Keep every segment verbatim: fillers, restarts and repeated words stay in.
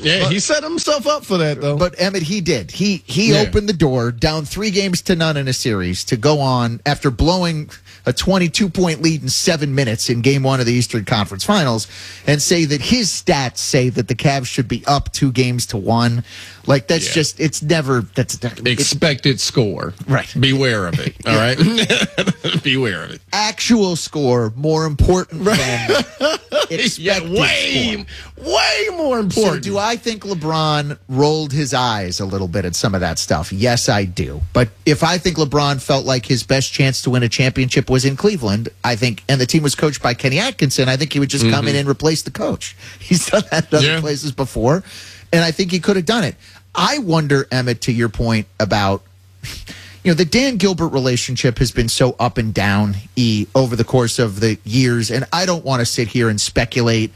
Yeah, but, he set himself up for that, though. But, Emmett, he did. He he yeah. opened the door, down three games to none in a series, to go on after blowing a twenty-two point lead in seven minutes in game one of the Eastern Conference Finals, and say that his stats say that the Cavs should be up two games to one. Like, that's yeah. just, it's never, that's expected score. Right. Beware of it. All right. Beware of it. Actual score more important than expected yeah, way, score. way more important. So do I think LeBron rolled his eyes a little bit at some of that stuff? Yes, I do. But if I think LeBron felt like his best chance to win a championship was in Cleveland, I think, and the team was coached by Kenny Atkinson, I think he would just mm-hmm. come in and replace the coach. He's done that in other yeah. places before, and I think he could have done it. I wonder, Emmett, to your point about, you know, the Dan Gilbert relationship has been so up and down e over the course of the years, and I don't want to sit here and speculate.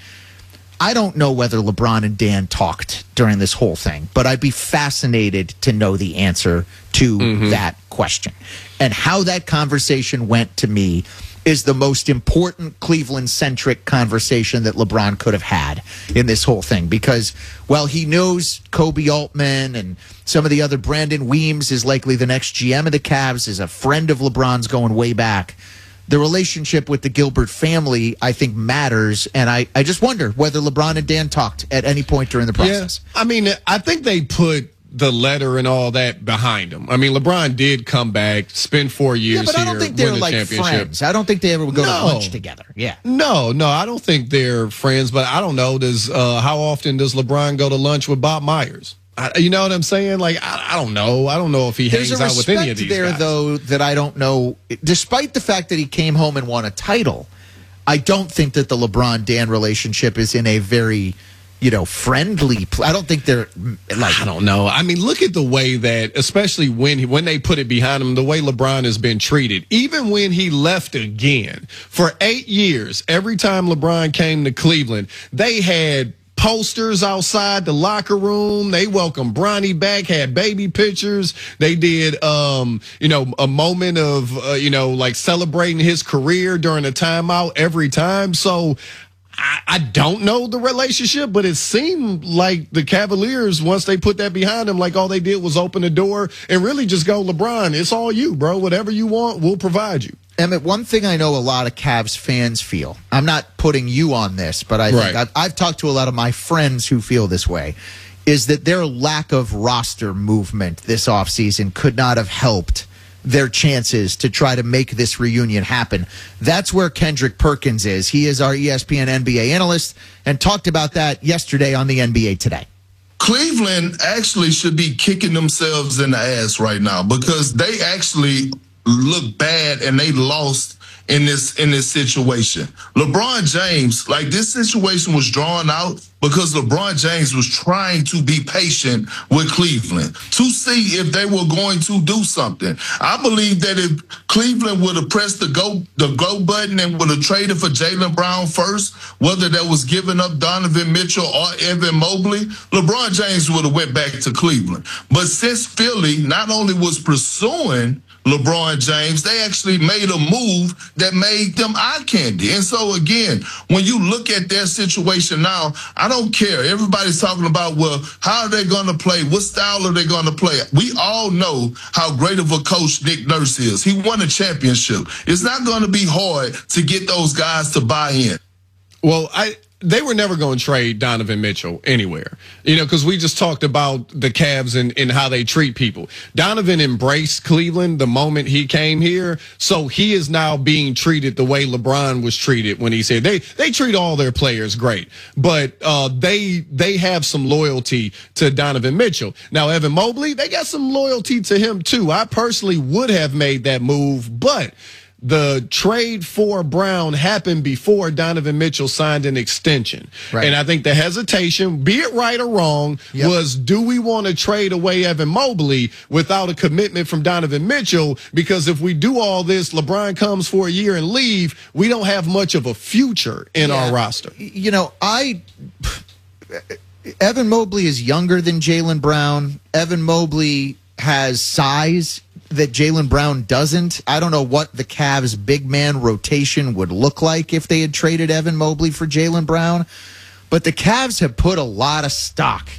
I don't know whether LeBron and Dan talked during this whole thing, but I'd be fascinated to know the answer to mm-hmm. that question. And how that conversation went, to me, is the most important Cleveland-centric conversation that LeBron could have had in this whole thing. Because, well, he knows Kobe Altman and some of the other, Brandon Weems is likely the next G M of the Cavs, is a friend of LeBron's going way back. The relationship with the Gilbert family, I think, matters, and I, I just wonder whether LeBron and Dan talked at any point during the process. Yeah. I mean, I think they put the letter and all that behind him. I mean, LeBron did come back, spend four years yeah, but here, I don't think they're win the like championship. Friends. I don't think they ever would go no. to lunch together. Yeah. No, no, I don't think they're friends, but I don't know. Does uh, how often does LeBron go to lunch with Bob Myers? I, you know what I'm saying? Like, I, I don't know. I don't know if he There's hangs out with any of these there, guys. though, that I don't know. Despite the fact that he came home and won a title, I don't think that the LeBron-Dan relationship is in a very, you know, friendly. I don't think they're like. I don't know. I mean, look at the way that, especially when when they put it behind him, the way LeBron has been treated. Even when he left again for eight years, every time LeBron came to Cleveland, they had posters outside the locker room. They welcomed Bronny back, had baby pictures. They did, um, you know, a moment of, uh, you know, like celebrating his career during a timeout every time. So I, I don't know the relationship, but it seemed like the Cavaliers, once they put that behind them, like all they did was open the door and really just go, LeBron, it's all you, bro. Whatever you want, we'll provide you. Emmett, one thing I know a lot of Cavs fans feel, I'm not putting you on this, but I think right. I've, I've talked to a lot of my friends who feel this way, is that their lack of roster movement this offseason could not have helped their chances to try to make this reunion happen. That's where Kendrick Perkins is. He is our E S P N N B A analyst and talked about that yesterday on the N B A Today. Cleveland actually should be kicking themselves in the ass right now because they actually look bad and they lost in this in this situation. LeBron James, like this situation was drawn out because LeBron James was trying to be patient with Cleveland to see if they were going to do something. I believe that if Cleveland would have pressed the go the go button and would have traded for Jaylen Brown first, whether that was giving up Donovan Mitchell or Evan Mobley, LeBron James would have went back to Cleveland. But since Philly not only was pursuing LeBron James, they actually made a move that made them eye candy. And so, again, when you look at their situation now, I don't care. Everybody's talking about, well, how are they going to play? What style are they going to play? We all know how great of a coach Nick Nurse is. He won a championship. It's not going to be hard to get those guys to buy in. Well, I... They were never going to trade Donovan Mitchell anywhere, you know, because we just talked about the Cavs and, and how they treat people. Donovan embraced Cleveland the moment he came here, so he is now being treated the way LeBron was treated when he said they they treat all their players great, but uh, they they have some loyalty to Donovan Mitchell. Now, Evan Mobley, they got some loyalty to him too. I personally would have made that move, but the trade for Brown happened before Donovan Mitchell signed an extension. Right. And I think the hesitation, be it right or wrong, yep. was do we want to trade away Evan Mobley without a commitment from Donovan Mitchell? Because if we do all this, LeBron comes for a year and leave, we don't have much of a future in yeah. our roster. You know, I... Evan Mobley is younger than Jaylen Brown. Evan Mobley has size that Jaylen Brown doesn't. I don't know what the Cavs' big man rotation would look like if they had traded Evan Mobley for Jaylen Brown. But the Cavs have put a lot of stock